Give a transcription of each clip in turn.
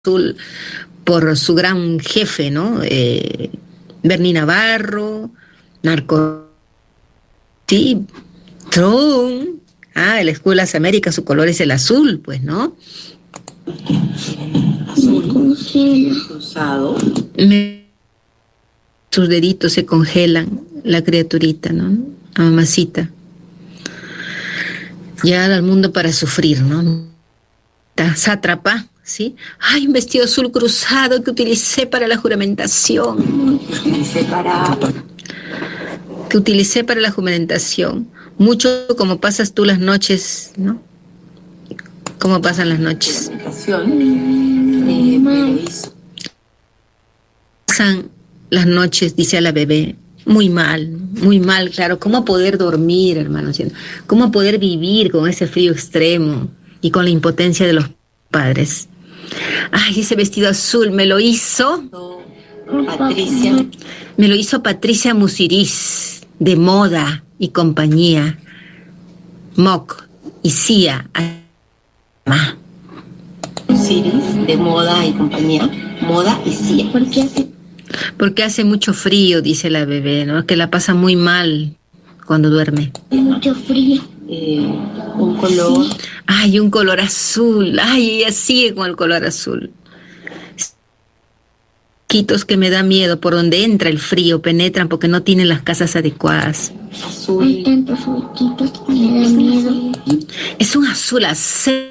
Azul por su gran jefe, ¿no? Bernie Navarro, Narco, sí, Trump, el escudo de las Américas, su color es el azul, pues, ¿no? Azul, cruzado. Sus deditos se congelan, la criaturita, ¿no? La mamacita. Llegada al mundo para sufrir, ¿no? Sátrapa, ¿sí? Ay, un vestido azul cruzado que utilicé para la juramentación. Que utilicé para la juramentación. Mucho como pasas tú las noches, ¿no? ¿Cómo pasan las noches? Pasan las noches, dice a la bebé, muy mal, claro. ¿Cómo poder dormir, hermano? ¿Cómo poder vivir con ese frío extremo y con la impotencia de los padres? Ay, ese vestido azul me lo hizo Patricia Musiris, de Moda y Compañía, Moc y Cia. Musiris, de Moda y Compañía, Moda y Cia. ¿Por qué hace? Porque hace mucho frío, dice la bebé, ¿no? Que la pasa muy mal cuando duerme. Mucho frío. Un color. Ay, un color azul. Ay, ella sigue con el color azul. Quitos que me da miedo, por donde entra el frío, penetran porque no tienen las casas adecuadas. Azul. Hay tantos foquitos que me da miedo. Es un azul acero.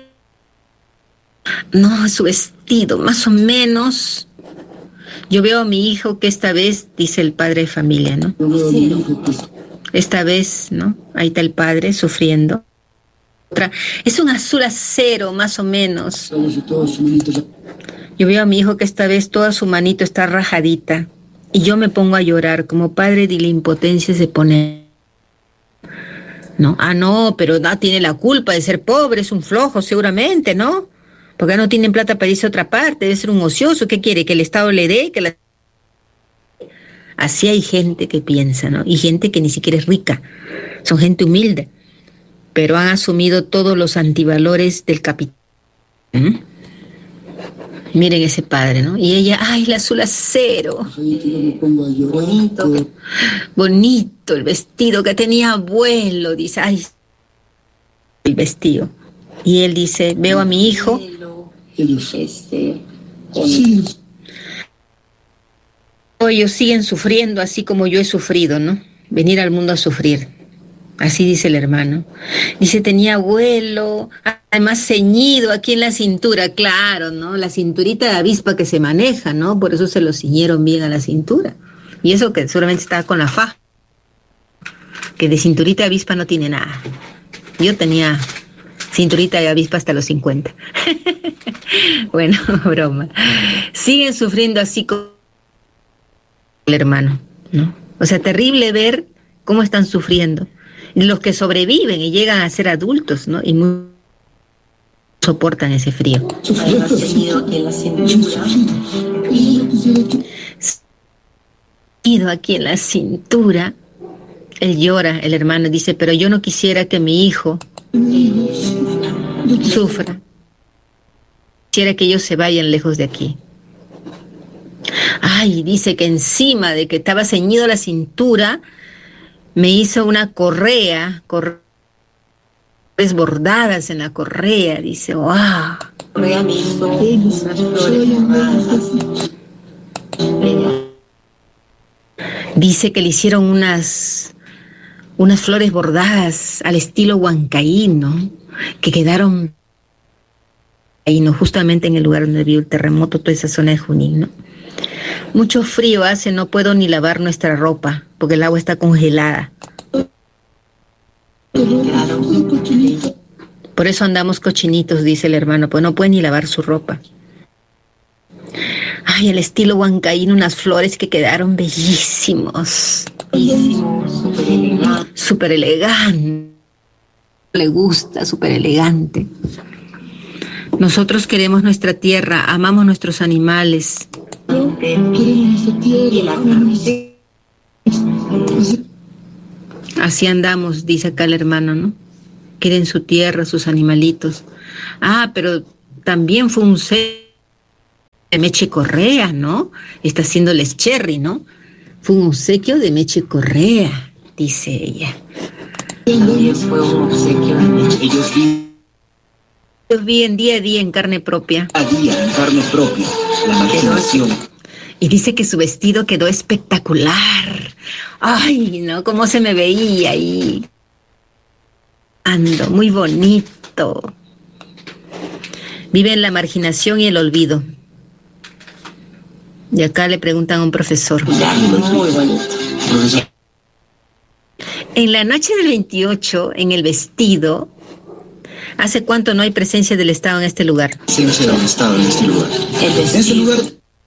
No, su vestido, más o menos. Yo veo a mi hijo que esta vez, dice el padre de familia, ¿no? Esta vez, ¿no? Ahí está el padre sufriendo. Es un azul acero, más o menos. Yo veo a mi hijo que esta vez toda su manito está rajadita. Y yo me pongo a llorar. Como padre de la impotencia se pone... ¿No? No, pero no tiene la culpa de ser pobre, es un flojo seguramente, ¿no? Porque no tienen plata para irse a otra parte, debe ser un ocioso. ¿Qué quiere? ¿Que el Estado le dé? Así hay gente que piensa, ¿no? Y gente que ni siquiera es rica. Son gente humilde. Pero han asumido todos los antivalores del capital. Miren ese padre, ¿no? Y ella, ay, el azul acero. Bonito el vestido que tenía abuelo, dice, ay, el vestido. Y él dice, veo a mi hijo. Ellos siguen sufriendo así como yo he sufrido, ¿no? Venir al mundo a sufrir. Así dice el hermano. Dice, tenía abuelo, además ceñido aquí en la cintura, claro, ¿no? La cinturita de avispa que se maneja, ¿no? Por eso se lo ciñeron bien a la cintura. Y eso que seguramente estaba con la faja. Que de cinturita de avispa no tiene nada. Yo tenía cinturita de avispa hasta los 50. Bueno, broma. Siguen sufriendo así como el hermano, ¿no? O sea, terrible ver cómo están sufriendo. Los que sobreviven y llegan a ser adultos, ¿no? Y muy soportan ese frío. Aquí en la cintura. Él llora, el hermano dice, pero yo no quisiera que mi hijo sufra. Quisiera que ellos se vayan lejos de aquí. Ay, dice que encima de que estaba ceñido la cintura, me hizo una correa bordadas en la correa, dice, wow. Dice que le hicieron unas flores bordadas al estilo huancaíno, ¿no? Que quedaron ahí, ¿no? Justamente en el lugar donde vio el terremoto, toda esa zona de Junín, ¿no? Mucho frío hace, no puedo ni lavar nuestra ropa, porque el agua está congelada. Por eso andamos cochinitos, dice el hermano, pues no puede ni lavar su ropa. Ay, el estilo huancaíno, unas flores que quedaron bellísimos. Súper elegante. Le gusta, súper elegante. Nosotros queremos nuestra tierra, amamos nuestros animales. Así andamos, dice acá el hermano, ¿no? Quieren su tierra, sus animalitos. Pero también fue un ser de Meche Correa, ¿no? Está haciéndoles cherry, ¿no? Fue un obsequio de Meche Correa, dice ella. También fue un obsequio de Meche. Ellos viven día a día en carne propia. A día, en carne propia, la marginación. Y dice que su vestido quedó espectacular. Ay, ¿no? Cómo se me veía ahí. Ando, muy bonito. Vive en la marginación y el olvido. Y acá le preguntan a un profesor. Muy bonito. Profesor. En la noche del 28, en el vestido, ¿hace cuánto no hay presencia del Estado en este lugar? Presencia del Estado en este lugar. El En este vestido. lugar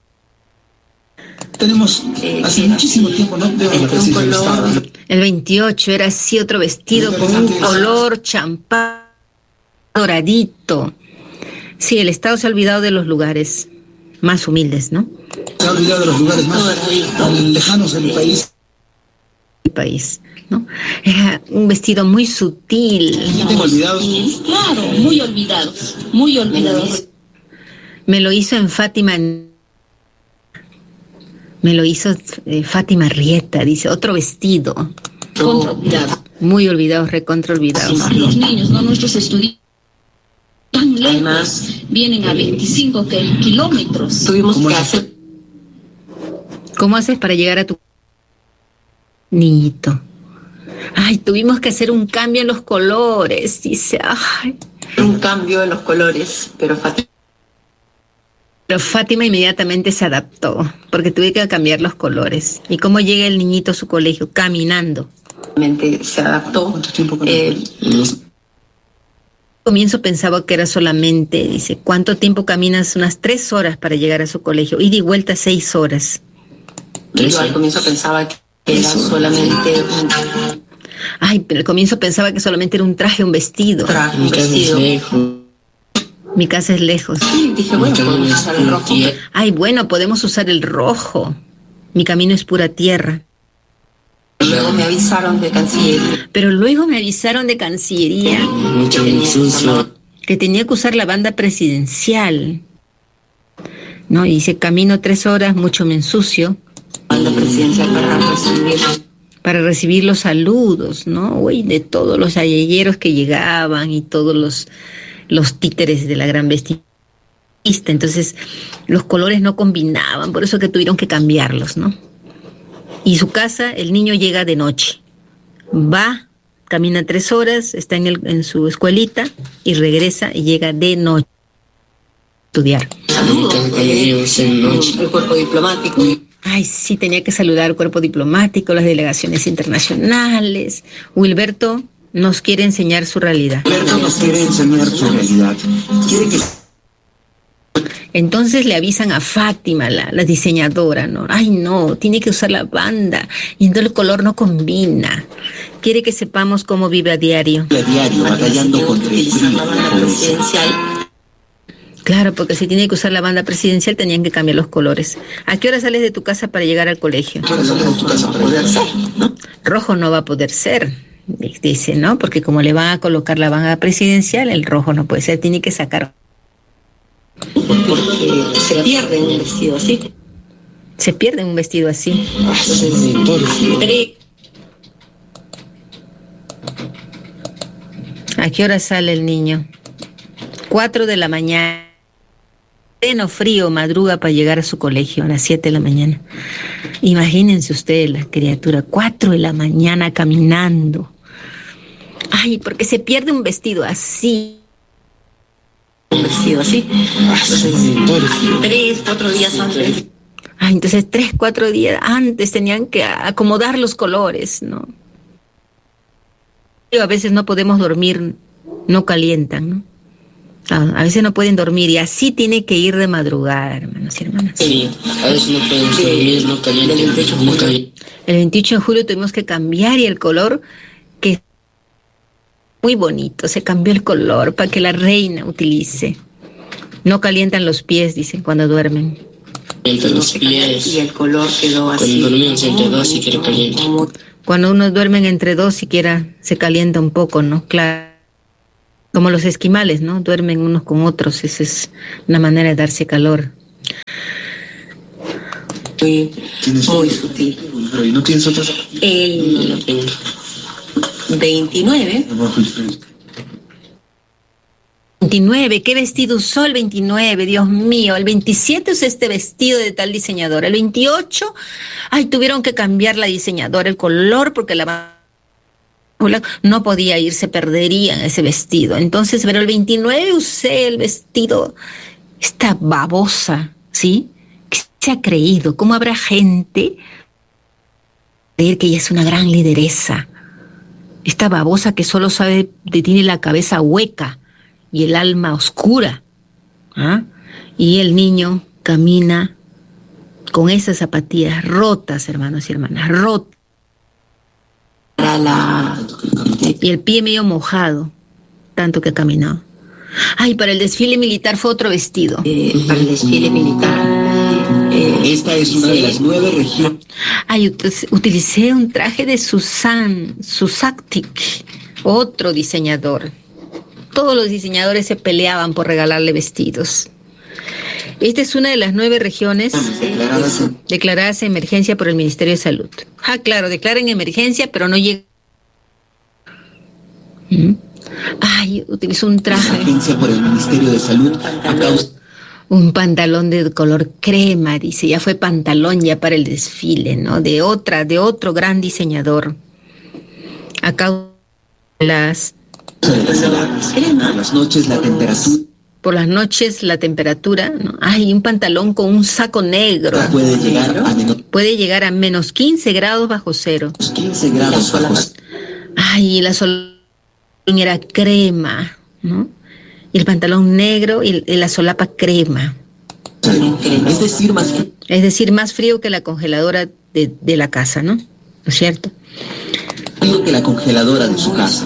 tenemos, hace muchísimo tiempo no vemos la presencia del Estado. El 28 era así otro vestido con un color champán doradito. Sí, el Estado se ha olvidado de los lugares más humildes, ¿no? Se ha olvidado de los lugares más lejanos del país. El país, ¿no? Era un vestido muy sutil. Tengo olvidados. Claro, muy olvidados. Muy olvidados. Me lo hizo en Fátima. Me lo hizo Fátima Rieta, dice, otro vestido. Contra olvidados. Muy olvidados, recontra olvidados. Los niños, no nuestros estudiantes, tan lejos, Además, vienen a 25 kilómetros. tuvimos ¿Cómo que es? hacer ¿Cómo haces para llegar a tu niñito? Ay, tuvimos que hacer un cambio en los colores, dice. Ay. un cambio en los colores, pero Pero Fátima inmediatamente se adaptó, porque tuve que cambiar los colores. ¿Y cómo llega el niñito a su colegio? Caminando. fácilmente se adaptó. ¿Cuánto tiempo caminó? Al comienzo pensaba que era solamente, dice, ¿cuánto tiempo caminas? Unas 3 horas para llegar a su colegio. Ida y vuelta 6 horas. Yo al comienzo pensaba que era solamente un Ay, pero al comienzo pensaba que solamente era un traje, un vestido. traje, un vestido. Mi casa es lejos. Y dije, bueno, podemos usar el rojo. Ay, bueno, podemos usar el rojo. Mi camino es pura tierra. Luego me avisaron de Cancillería Pero luego me avisaron de Cancillería que tenía que usar la banda presidencial. No, y dice, camino 3 horas, mucho me ensucio. la presidencial Para recibir los saludos, ¿no? Uy, de todos los ayelleros que llegaban y todos los títeres de la gran vestimenta. Entonces, los colores no combinaban, por eso que tuvieron que cambiarlos, ¿no? Y su casa, el niño llega de noche. Va, camina 3 horas, está en su escuelita y regresa y llega de noche a estudiar. el cuerpo diplomático. Ay, sí, tenía que saludar al cuerpo diplomático, las delegaciones internacionales. Wilberto nos quiere enseñar su realidad. Alberto nos quiere enseñar su realidad. Quiere que Entonces le avisan a Fátima, la diseñadora, ¿no? Ay, no, tiene que usar la banda. Y entonces el color no combina. Quiere que sepamos cómo vive a diario. a diario batallando contra el utilizar la banda frío. presidencial. Claro, porque si tiene que usar la banda presidencial tenían que cambiar los colores. ¿A qué hora sales de tu casa para llegar al colegio? ¿Qué hora sales de tu casa para poder hacer? ¿No? Rojo no va a poder ser, dice, ¿no? Porque como le van a colocar la banda presidencial, el rojo no puede ser, tiene que sacar. Porque se pierde un vestido así. Se pierde un vestido así. ¿A qué hora sale el niño? 4 de la mañana. Pleno frío, madruga para llegar a su colegio a las 7 de la mañana. Imagínense ustedes la criatura, 4 de la mañana caminando. Ay, porque se pierde un vestido así. Un vestido así. 3, 4 días antes. Ay, entonces 3, 4 días antes tenían que acomodar los colores, ¿no? A veces no podemos dormir, no calientan, ¿no? A veces no pueden dormir y así tiene que ir de madrugada, hermanos y hermanas. Sí, a veces no pueden dormir, no caliente. El 28 de julio tuvimos que cambiar y el color, que es muy bonito, se cambió el color para que la reina utilice. No calientan los pies, dicen, cuando duermen. Entre los pies. Y el color quedó así. Cuando dormimos entre dos sí que caliente. Cuando uno duermen entre dos, siquiera se calienta un poco, ¿no? Claro. Como los esquimales, ¿no? Duermen unos con otros, esa es una manera de darse calor. muy sutil. Pero ¿y no tienes otras? El 29. 29, ¿qué vestido usó el 29? Dios mío, el 27 usó este vestido de tal diseñador. El 28, ay, tuvieron que cambiar la diseñadora el color porque la no podía ir, se perdería en ese vestido. Entonces, pero el 29 usé el vestido, esta babosa, ¿sí? ¿Qué se ha creído? ¿Cómo habrá gente creer que ella es una gran lideresa? Esta babosa que solo sabe, tiene la cabeza hueca y el alma oscura. ¿Ah? Y el niño camina con esas zapatillas rotas, hermanos y hermanas, rotas. Y el pie medio mojado, tanto que ha caminado. Ay, para el desfile militar fue otro vestido. Para el desfile militar. Esta es una de las 9 regiones. Ay, utilicé un traje de Susaktik, otro diseñador. Todos los diseñadores se peleaban por regalarle vestidos. Esta es una de las 9 regiones declaradas en emergencia por el Ministerio de Salud. Ah, claro, declaran emergencia, pero no llega. Ay, utilizó un traje. Emergencia por el Ministerio de Salud a causa. Un pantalón de color crema, dice, ya fue pantalón ya para el desfile, ¿no? De otro gran diseñador. A causa de las noches la temperatura. Por las noches la temperatura, ¿no? Ay, un pantalón con un saco negro. Puede llegar a menos 15 grados bajo cero. 15 grados bajo cero. Ay, la solapa era crema, ¿no? Y el pantalón negro y la solapa crema. Es decir, más frío que la congeladora de la casa, ¿no? ¿No es cierto? Frío que la congeladora de su casa.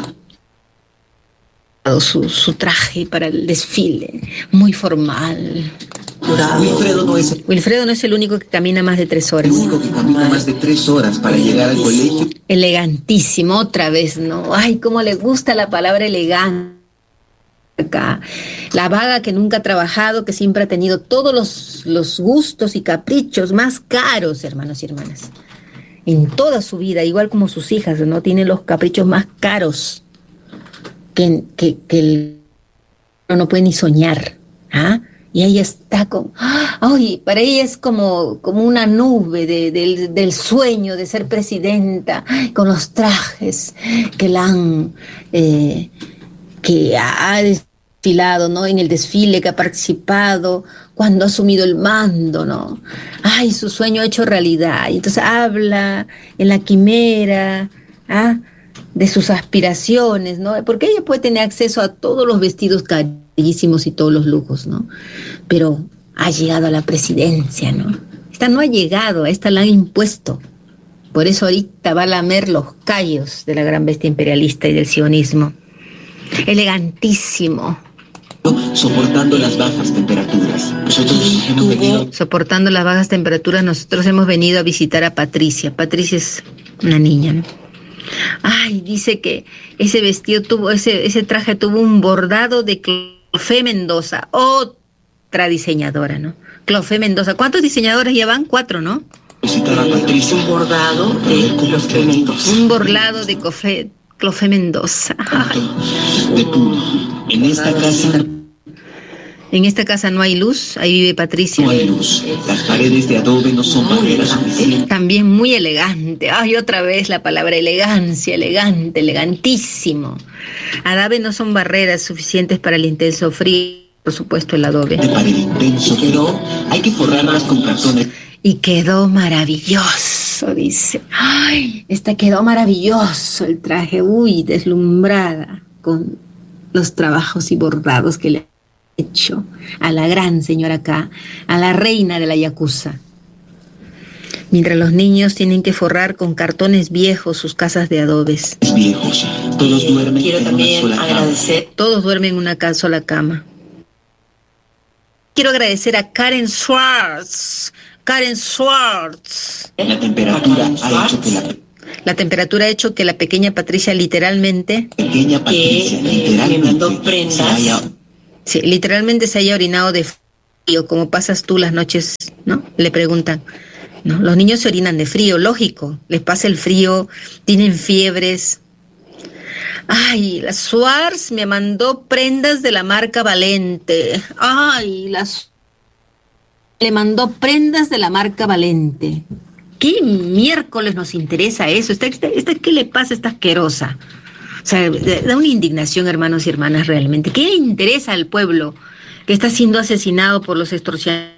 Su traje para el desfile, muy formal. Wilfredo no es el único que camina más de 3 horas. El único que camina más de 3 horas para llegar al colegio. Elegantísimo, otra vez, ¿no? Ay, cómo le gusta la palabra elegante. Acá. La vaga que nunca ha trabajado, que siempre ha tenido todos los gustos y caprichos más caros, hermanos y hermanas. En toda su vida, igual como sus hijas, ¿no? Tiene los caprichos más caros que el no puede ni soñar. ¿Ah? Y ella está con... ¡Ay! Para ella es como una nube del sueño de ser presidenta, con los trajes que la han... que ha desfilado, ¿no? En el desfile, que ha participado, cuando ha asumido el mando, ¿no? Ay, su sueño hecho realidad. Y entonces habla en la quimera, ¿ah? De sus aspiraciones, ¿no? Porque ella puede tener acceso a todos los vestidos carísimos y todos los lujos, ¿no? Pero ha llegado a la presidencia, ¿no? Esta no ha llegado, a esta la han impuesto. Por eso ahorita va a lamer los callos de la gran bestia imperialista y del sionismo. Elegantísimo. Soportando las bajas temperaturas. Soportando las bajas temperaturas, nosotros hemos venido a visitar a Patricia. Patricia es una niña, ¿no? Ay, dice que ese vestido tuvo, ese traje tuvo un bordado de Clofé Mendoza, otra diseñadora, ¿no? Clofé Mendoza. ¿Cuántos diseñadores llevan? 4, ¿no? Un bordado de Clofé Mendoza. Un bordado de Clofé Mendoza. Ay. En esta casa no hay luz, ahí vive Patricia. No hay luz, las paredes de adobe no son barreras suficientes. También muy elegante. Ay, otra vez la palabra elegancia, elegante, elegantísimo. Adobe no son barreras suficientes para el intenso frío, por supuesto el adobe. Para el intenso, pero hay que forrarlas con cartones. Y quedó maravilloso, dice. Ay, quedó maravilloso el traje. Uy, deslumbrada con los trabajos y bordados que le ha hecho a la gran señora acá, a la reina de la Yakuza. Mientras los niños tienen que forrar con cartones viejos sus casas de adobes. Viejos, todos duermen en una sola cama. Todos duermen en una sola cama. Quiero agradecer a Karen Schwartz. Karen Schwartz. La temperatura ha hecho que la temperatura ha hecho que la pequeña Patricia literalmente me mandó prendas. Sí, literalmente se haya orinado de frío, como pasas tú las noches, ¿no? Le preguntan. ¿no? Los niños se orinan de frío, lógico, les pasa el frío, tienen fiebres. Ay, la Suárez me mandó prendas de la marca Valente. Ay, le mandó prendas de la marca Valente. ¿Qué miércoles nos interesa eso? ¿Qué le pasa a esta asquerosa? O sea, da una indignación, hermanos y hermanas, realmente. ¿Qué le interesa al pueblo que está siendo asesinado por los extorsionadores,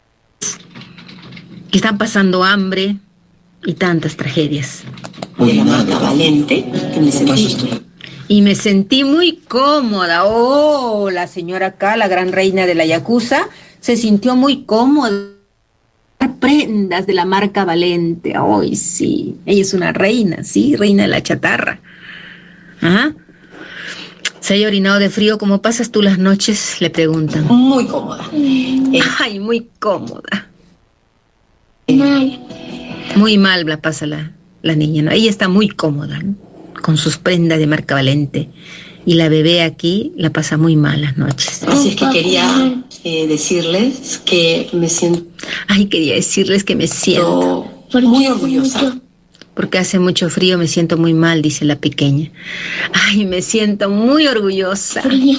que están pasando hambre y tantas tragedias? De la marca Valente, que me sentí. Y me sentí muy cómoda. Oh, la señora acá, la gran reina de la Yakuza, se sintió muy cómoda. Prendas de la marca Valente. Ay, sí, ella es una reina, sí, reina de la chatarra. ¿Ah? ¿Se haya orinado de frío? ¿Cómo pasas tú las noches? Le preguntan. Muy cómoda. Ay, muy cómoda. Mal. Muy mal la pasa la niña, ¿no? Ella está muy cómoda, ¿no? Con sus prendas de marca Valente. Y la bebé aquí la pasa muy mal las noches. Así es que quería decirles que me siento... Ay, quería decirles que me siento muy orgullosa. Porque hace mucho frío, me siento muy mal, dice la pequeña. Ay, me siento muy orgullosa.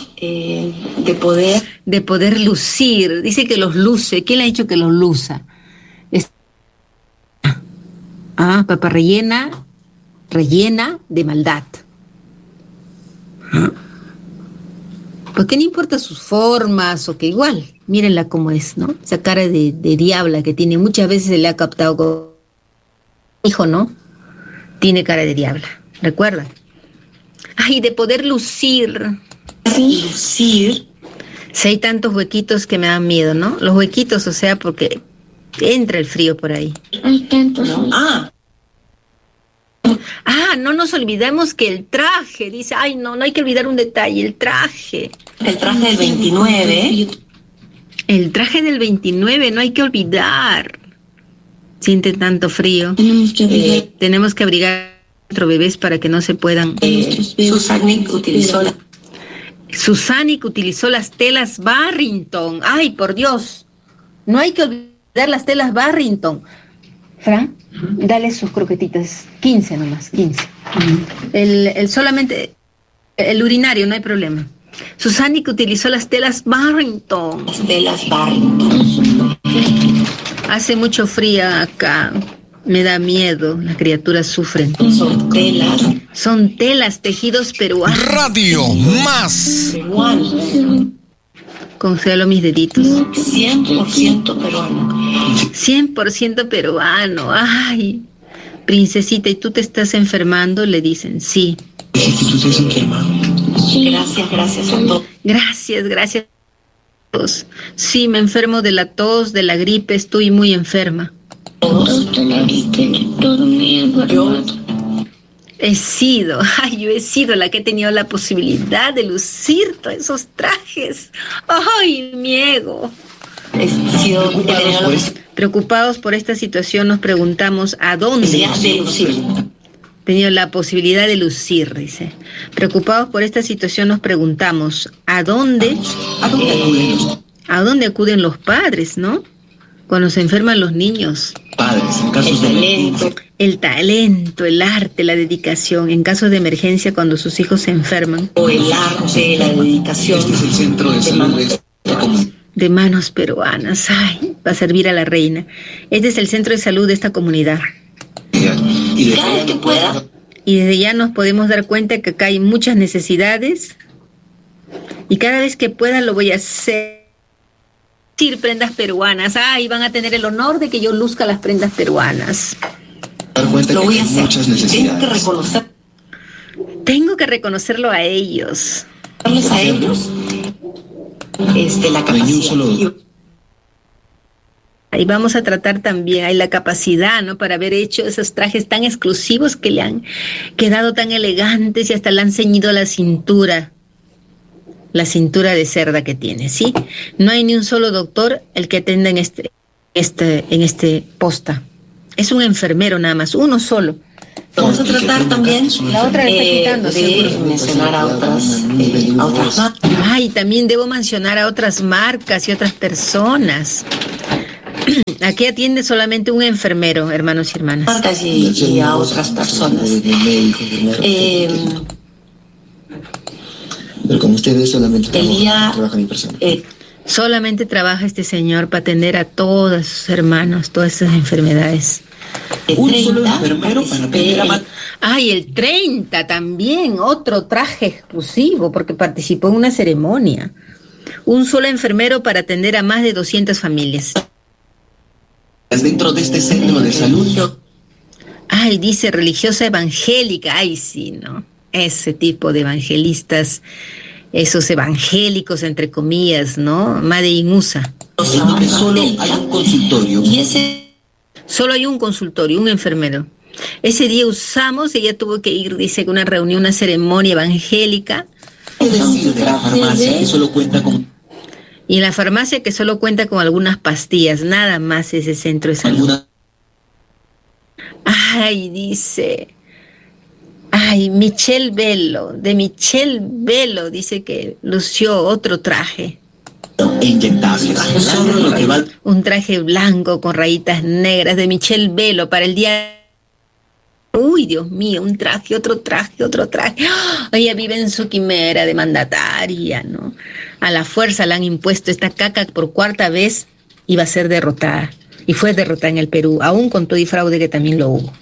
De poder lucir. Dice que los luce. ¿Quién le ha dicho que los luza? Papa rellena de maldad. Porque no importa sus formas o que igual, mírenla cómo es, ¿no? Esa cara de diabla que tiene, muchas veces se le ha captado con hijo, ¿no? Tiene cara de diabla, ¿recuerdan? Ay, de poder lucir. Lucir. Si hay tantos huequitos que me dan miedo, ¿no? Los huequitos, o sea, porque entra el frío por ahí. Hay tantos. No. No nos olvidemos que el traje, dice, ay, no hay que olvidar un detalle, el traje. El traje del 29. El traje del 29, no hay que olvidar. Siente tanto frío. Tenemos que abrigar a nuestros bebés para que no se puedan. Susanic utilizó las telas Barrington. Ay, por Dios. No hay que olvidar las telas Barrington. Fran, dale sus croquetitas. 15 nomás, 15. Solamente el urinario, no hay problema. Susanic utilizó las telas Barrington. Las telas Barrington. Hace mucho frío acá. Me da miedo. Las criaturas sufren. Son telas. Son telas, tejidos peruanos. Radio Más. Peruanos. Congelo mis deditos. 100% peruano. 100% peruano. Ay, princesita, ¿y tú te estás enfermando? Le dicen, sí. ¿Tú estás enfermado? Gracias a todos. Gracias a todos. Sí, me enfermo de la tos, de la gripe, estoy muy enferma. Yo he sido la que he tenido la posibilidad de lucir todos esos trajes. ¡Ay, mi ego! Preocupados por esta situación, nos preguntamos ¿a dónde? Tenido la posibilidad de lucir, dice. Preocupados por esta situación, nos preguntamos ¿a dónde? ¿A dónde acuden los padres, no? Cuando se enferman los niños. Padres, en casos de el talento, el arte, la dedicación, en casos de emergencia cuando sus hijos se enferman. O el arte, la dedicación. Este es el centro de salud de esta comunidad. De manos peruanas, ay, va a servir a la reina. Este es el centro de salud de esta comunidad. Y cada vez que pueda. Y desde ya nos podemos dar cuenta que acá hay muchas necesidades. Y cada vez que pueda lo voy a hacer. Prendas peruanas. Ay, van a tener el honor de que yo luzca las prendas peruanas. Dar cuenta Lo que voy a hay hacer. muchas necesidades. Tengo que reconocerlo a ellos. Darles a ellos la capacidad. Ahí vamos a tratar también, hay la capacidad, ¿no? Para haber hecho esos trajes tan exclusivos que le han quedado tan elegantes y hasta le han ceñido la cintura de cerda que tiene, ¿sí? No hay ni un solo doctor el que atenda en este posta. Es un enfermero nada más, uno solo. Vamos a tratar también la otra la está quitando, de mencionar a otras Ay, también debo mencionar a otras marcas y otras personas. Aquí atiende solamente un enfermero, hermanos y hermanas. Y a otras personas. Pero con ustedes solamente Elía, trabaja mi persona. Solamente trabaja este señor para atender a todos sus hermanos, todas esas enfermedades. Un solo enfermero para atender a más. Ay, el 30 también, otro traje exclusivo, porque participó en una ceremonia. Un solo enfermero para atender a más de 200 familias. Dentro de este centro de salud. Ay, dice religiosa evangélica. Ay, sí, ¿no? Ese tipo de evangelistas, esos evangélicos, entre comillas, ¿no? Made in USA. Solo hay un consultorio. Solo hay un consultorio, un enfermero. Ese día usamos, ella tuvo que ir, dice, a una reunión, una ceremonia evangélica. ¿Qué decir de la farmacia que solo cuenta con... Y en la farmacia que solo cuenta con algunas pastillas, nada más ese centro de salud. Ay, dice... Ay, Michelle Bello, de Michelle Bello, dice que lució otro traje. Inyectables. Solo lo que va... Un traje blanco con rayitas negras de Michelle Bello para el día... Uy, Dios mío, un traje, otro traje, otro traje. ¡Oh! Ella vive en su quimera de mandataria, ¿no? A la fuerza le han impuesto esta caca por cuarta vez y va a ser derrotada. Y fue derrotada en el Perú, aún con todo y fraude que también lo hubo.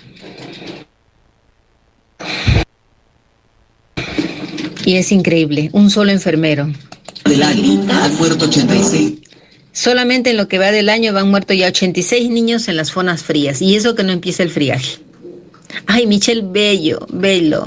Y es increíble, un solo enfermero. Del año han muerto 86. Solamente en lo que va del año van muertos ya 86 niños en las zonas frías. Y eso que no empieza el friaje. Ay, Michelle Bello.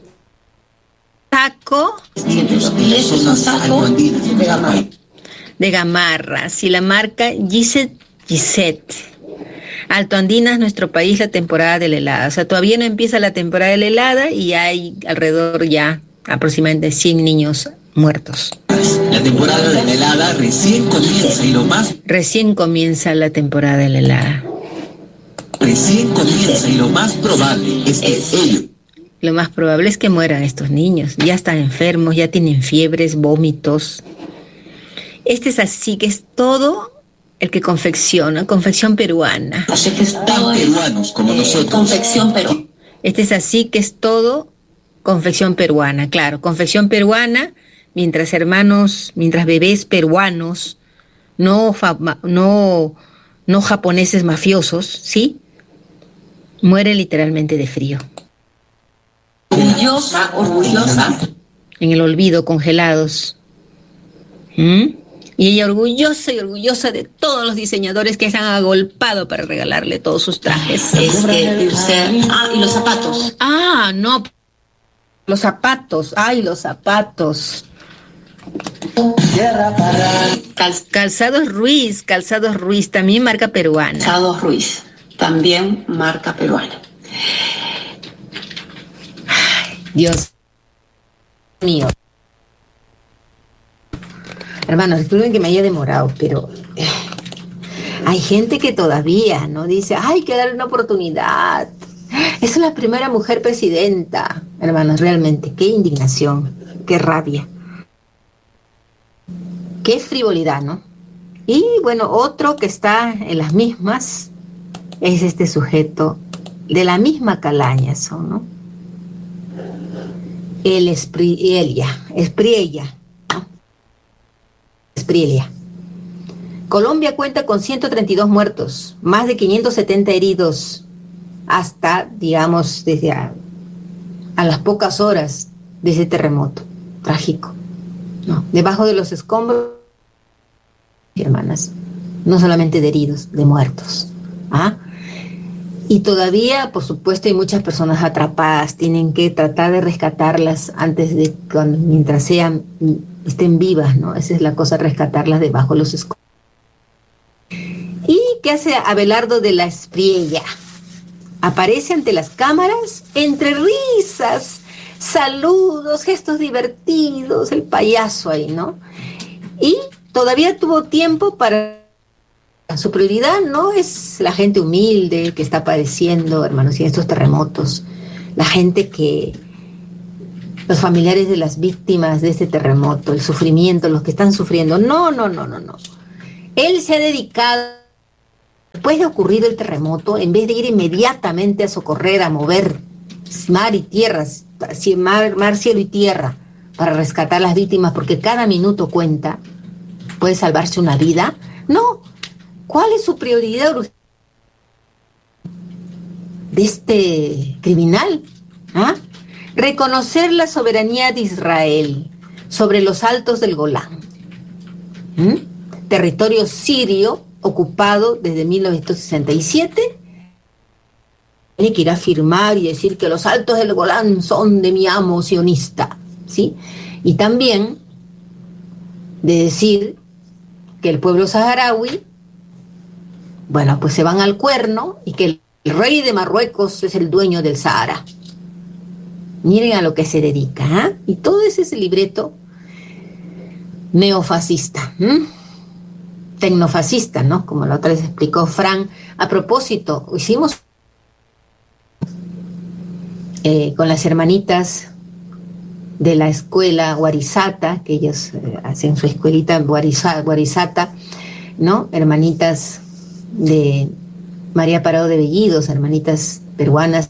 Taco. Y ese es un saco de Gamarra. De Gamarra. Si la marca Gisette. Alto Andinas, nuestro país, la temporada de la helada. O sea, todavía no empieza la temporada de la helada y hay alrededor ya aproximadamente 100 niños muertos. La temporada de la helada recién comienza y lo más... Recién comienza la temporada de la helada. Recién comienza y lo más probable es que ellos... Lo más probable es que mueran estos niños. Ya están enfermos, ya tienen fiebres, vómitos. Este es así, que es todo el que confecciona, confección peruana. Así que es Tan peruanos como nosotros. confección peruana. Este es así, que es todo confección peruana. Claro, confección peruana, mientras bebés peruanos, no japoneses mafiosos, ¿sí? Mueren literalmente de frío. Orgullosa. En el olvido, congelados. Y ella orgullosa de todos los diseñadores que se han agolpado para regalarle todos sus trajes. Y los zapatos. Ah, no. Los zapatos. Ay, los zapatos. Calzados Ruiz, también marca peruana. Calzados Ruiz, también marca peruana. Ay, Dios mío. Hermanos, disculpen que me haya demorado, pero hay gente que todavía no dice, hay que darle una oportunidad. Es la primera mujer presidenta. Hermanos, realmente, qué indignación, qué rabia. Qué frivolidad, ¿no? Y bueno, otro que está en las mismas es este sujeto de la misma calaña, son, ¿no? El Espriella, ¿no? Espriella. Colombia cuenta con 132 muertos, más de 570 heridos, hasta, digamos, desde a las pocas horas de ese terremoto trágico. No, debajo de los escombros, hermanas, no solamente de heridos, de muertos. ¿Ah? Y todavía, por supuesto, hay muchas personas atrapadas, tienen que tratar de rescatarlas mientras estén vivas, ¿no? Esa es la cosa, rescatarlas debajo de los escombros. ¿Y qué hace Abelardo de la Espriella? Aparece ante las cámaras entre risas, saludos, gestos divertidos, el payaso ahí, ¿no? Y todavía tuvo tiempo para... Su prioridad no es la gente humilde que está padeciendo, hermanos, y estos terremotos, la gente los familiares de las víctimas de este terremoto, el sufrimiento, los que están sufriendo. No. Él se ha dedicado después de ocurrido el terremoto, en vez de ir inmediatamente a socorrer, a mover mar y tierra, mar, cielo y tierra, para rescatar a las víctimas, porque cada minuto cuenta, puede salvarse una vida. No, ¿cuál es su prioridad de este criminal? ¿Ah? Reconocer la soberanía de Israel sobre los altos del Golán, territorio sirio ocupado desde 1967. Tiene que ir a firmar y decir que los altos del Golán son de mi amo sionista, ¿sí? Y también de decir que el pueblo saharaui, bueno, pues se van al cuerno y que el rey de Marruecos es el dueño del Sahara. Miren a lo que se dedica, ¿eh? Y todo ese es el libreto neofascista, tecnofascista, ¿no? Como la otra vez explicó Fran. A propósito, hicimos con las hermanitas de la escuela Guarizata, que ellos hacen su escuelita Guarizata, ¿no? Hermanitas de María Parado de Bellidos, hermanitas peruanas,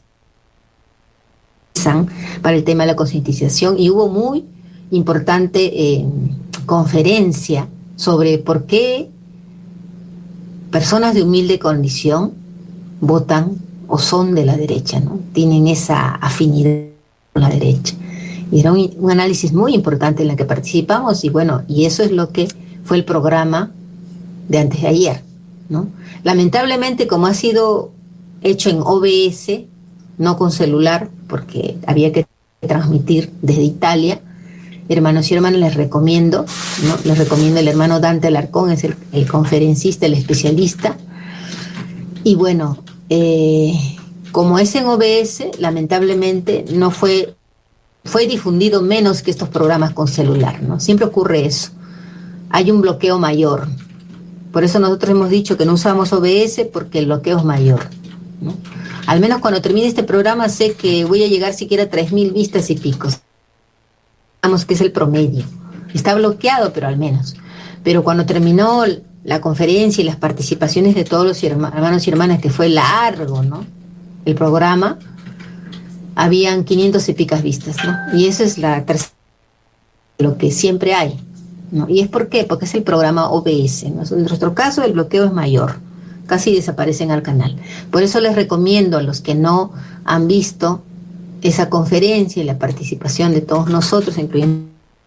para el tema de la concientización, y hubo muy importante conferencia sobre por qué personas de humilde condición votan o son de la derecha, ¿no? Tienen esa afinidad con la derecha. Y era un análisis muy importante en el que participamos, y bueno, y eso es lo que fue el programa de antes de ayer, ¿no? Lamentablemente, como ha sido hecho en OBS, no con celular, porque había que transmitir desde Italia, hermanos y hermanas, les recomiendo, ¿no? Les recomiendo el hermano Dante Alarcón, es el conferencista, el especialista. Y bueno, como es en OBS, lamentablemente no fue difundido menos que estos programas con celular, ¿no? Siempre ocurre eso. Hay un bloqueo mayor. Por eso nosotros hemos dicho que no usamos OBS, porque el bloqueo es mayor, ¿no? Al menos cuando termine este programa sé que voy a llegar siquiera a 3.000 vistas y picos. Digamos que es el promedio. Está bloqueado, pero al menos. Pero cuando terminó la conferencia y las participaciones de todos los hermanos y hermanas, que fue largo, ¿no? El programa, habían 500 y picas vistas, ¿no? Y eso es la tercera, lo que siempre hay, ¿no? ¿Y es por qué? Porque es el programa OBS, ¿no? En nuestro caso el bloqueo es mayor, casi desaparecen al canal. Por eso les recomiendo a los que no han visto esa conferencia y la participación de todos nosotros, incluyendo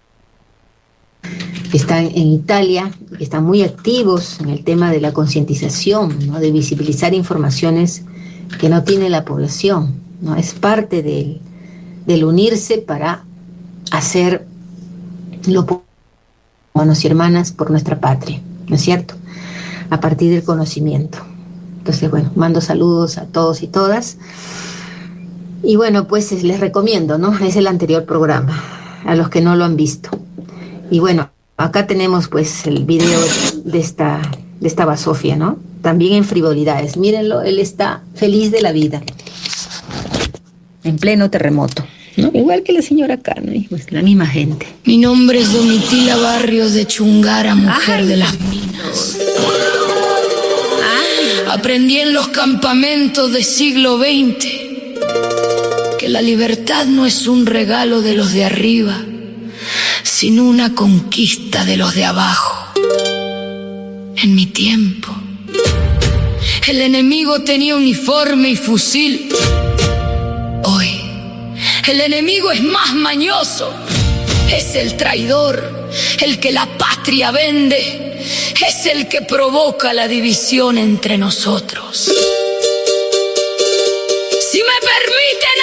que están en Italia, que están muy activos en el tema de la concientización, ¿no? De visibilizar informaciones que no tiene la población, ¿no? Es parte del unirse para hacer lo, hermanos y hermanas, por nuestra patria, ¿no es cierto? A partir del conocimiento. Entonces, bueno, mando saludos a todos y todas. Y bueno, pues les recomiendo, ¿no? Es el anterior programa, a los que no lo han visto. Y bueno, acá tenemos pues el video de esta basofia, ¿no? También en frivolidades. Mírenlo, él está feliz de la vida. En pleno terremoto, ¿no? Igual que la señora acá, ¿no? Pues la misma gente. Mi nombre es Domitila Barrios de Chungara, mujer de las minas. Aprendí en los campamentos del siglo XX que la libertad no es un regalo de los de arriba, sino una conquista de los de abajo. En mi tiempo, el enemigo tenía uniforme y fusil. Hoy, el enemigo es más mañoso, es el traidor, el que la patria vende, es el que provoca la división entre nosotros. Si me permiten